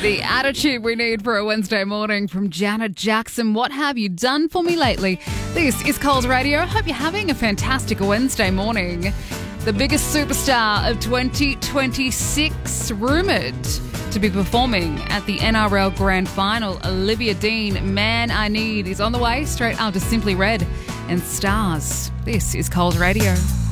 The attitude we need for a Wednesday morning from Janet Jackson. What have you done for me lately? This is Coles Radio. I hope you're having a fantastic Wednesday morning. The biggest superstar of 2026 rumoured to be performing at the NRL Grand Final, Olivia Dean. Man I Need is on the way straight after Simply Red and Stars. This is Coles Radio.